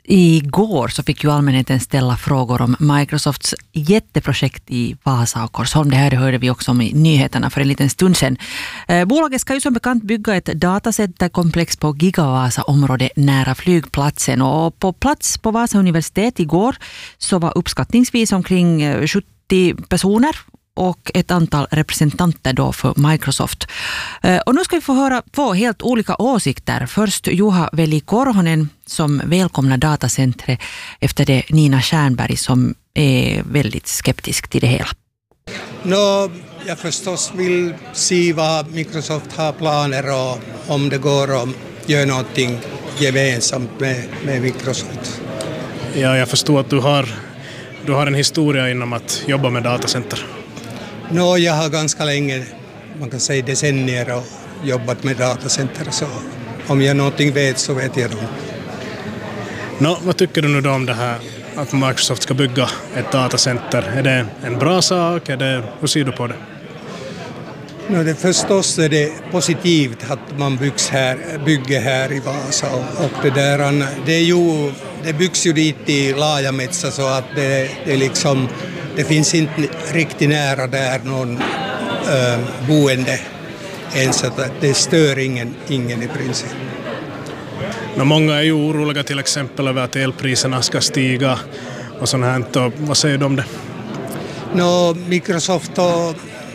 Igår så fick ju allmänheten ställa frågor om Microsofts jätteprojekt i Vasa och Korsholm. Det här hörde vi också om i nyheterna för en liten stund sedan. Bolaget ska ju som bekant bygga ett datacenterkomplex på Gigavasa-området nära flygplatsen. Och på plats på Vasa universitet igår så var uppskattningsvis omkring 70 personer och ett antal representanter då för Microsoft. Och nu ska vi få höra två helt olika åsikter. Först Juha Veli Korhonen som välkomnar datacentret, efter det Nina Stjernberg som är väldigt skeptisk till det hela. Jag förstås vill se vad Microsoft har planer och om det går att göra någonting gemensamt med Microsoft. Ja, jag förstår att du har en historia inom att jobba med datacenter. Jag har ganska länge, man kan säga decennier, och jobbat med datacenter, så om jag någonting vet så vet jag då. Vad tycker du nu då om det här att Microsoft ska bygga ett datacenter? Är det en bra sak? Hur ser du på det? Det förstås är det positivt att man bygger här i Vasa, och det byggs ju dit i Laajametsa, så att det liksom det finns inte riktigt nära där någon boende ens, att det stör ingen i princip. Många är ju oroliga till exempel över att elpriserna ska stiga och sånt här. Vad säger du om det? Microsoft och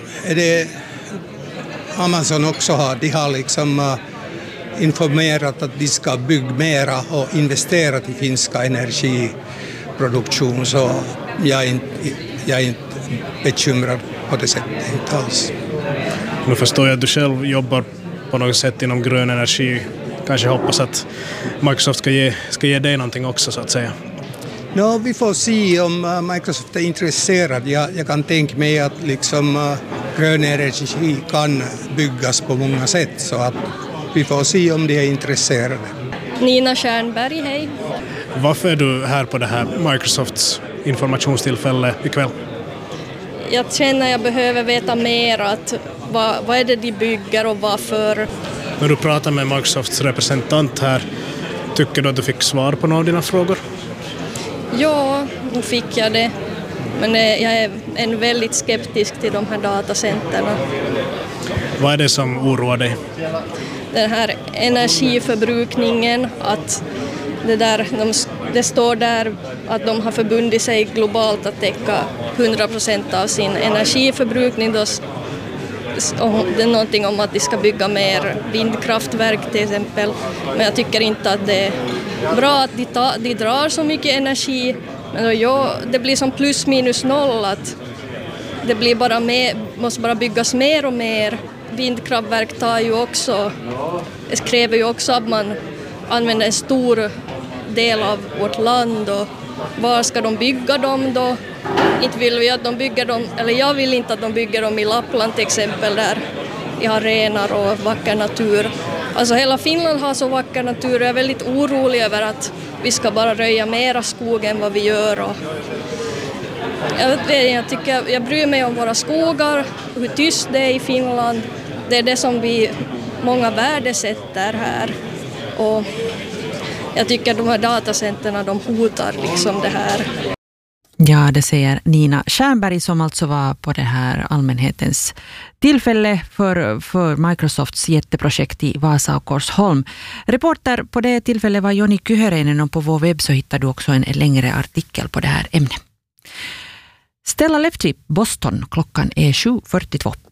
Amazon också de har liksom informerat att de ska bygga mera och investera i finska energiproduktion, så jag är inte bekymrad på det sättet, inte alls. Nu förstår jag att du själv jobbar på något sätt inom grön energi. Kanske hoppas att Microsoft ska ge dig någonting också, så att säga. Vi får se om Microsoft är intresserad. Jag kan tänka mig att liksom grön energi kan byggas på många sätt, så att vi får se om de är intresserade. Nina Stjernberg, hej. Varför är du här på det här Microsofts informationstillfälle ikväll? Jag känner att jag behöver veta mer, att vad är det de bygger och varför. När du pratar med Microsofts representant här, tycker du att du fick svar på några av dina frågor? Ja, nu fick jag det. Men jag är väldigt skeptisk till de här datacenterna. Vad är det som oroar dig? Den här energiförbrukningen, att det står där att de har förbundit sig globalt att täcka 100% av sin energiförbrukning. Det är någonting om att de ska bygga mer vindkraftverk till exempel. Men jag tycker inte att det är bra att de drar så mycket energi. Men det blir som plus minus noll, att det blir måste bara byggas mer och mer. Vindkraftverk kräver ju också att man använder en stor del av vårt land, och var ska de bygga dem då? Inte vill vi att de bygger dem, eller jag vill inte att de bygger dem i Lappland till exempel, där vi har renar och vacker natur. Alltså hela Finland har så vacker natur, och jag är väldigt orolig över att vi ska bara röja mera skog än vad vi gör. Och jag bryr mig om våra skogar, hur tyst det är i Finland. Det är det som många värdesätter här. Och jag tycker att de här datacenterna, de hotar liksom det här. Ja, det säger Nina Stjernberg som alltså var på det här allmänhetens tillfälle för Microsofts jätteprojekt i Vasa och Korsholm. Reporter på det tillfället var Joni Kyhöreinen, och på vår webb så hittar du också en längre artikel på det här ämnet. Stella Lefty, Boston, klockan är 7:42.